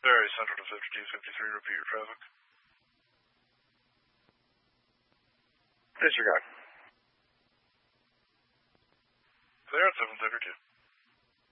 Very central to 5253, repeat your traffic. Disregard. Clear at 732.